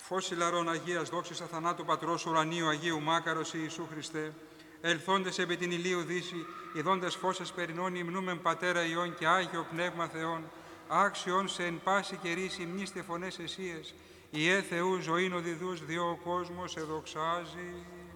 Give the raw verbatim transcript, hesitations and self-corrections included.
Φως ηλαρών Αγίας δόξης αθανάτου Πατρός ουρανίου Αγίου Μάκαρος Ιησού Χριστέ, ελθόντες επί την ηλίου δύση, ειδώντες φώσες περινών υμνούμεν Πατέρα Υιόν και Άγιο Πνεύμα Θεόν, άξιον σε εν πάση καιρής υμνήστε φωνές εσίες, Ιε Θεού ζωήν οδηδούς διό ο κόσμος εδοξάζει.